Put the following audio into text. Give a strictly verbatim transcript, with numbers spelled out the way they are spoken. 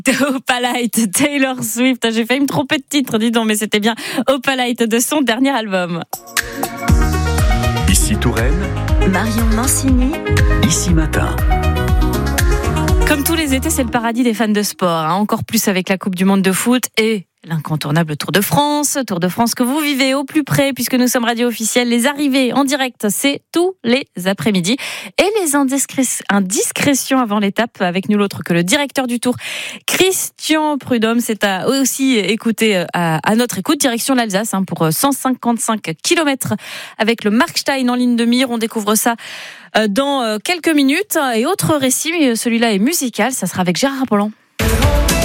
Opalite, Taylor Swift. J'ai failli me tromper de titre, dis donc, mais c'était bien Opalite de son dernier album. Ici Touraine, Marion Mancini, Ici Matin. Comme tous les étés, c'est le paradis des fans de sport, hein, encore plus avec la Coupe du Monde de foot et l'incontournable Tour de France. Tour de France que vous vivez au plus près puisque nous sommes radio officielle. Les arrivées en direct, c'est tous les après-midi. Et les indiscré- indiscrétions avant l'étape avec nul autre que le directeur du Tour, Christian Prudhomme. C'est à aussi écouter à, à notre écoute. Direction l'Alsace hein, pour cent cinquante-cinq kilomètres avec le Markstein en ligne de mire. On découvre ça dans quelques minutes. Et autre récit, celui-là est musical. Ça sera avec Gérard Rolland.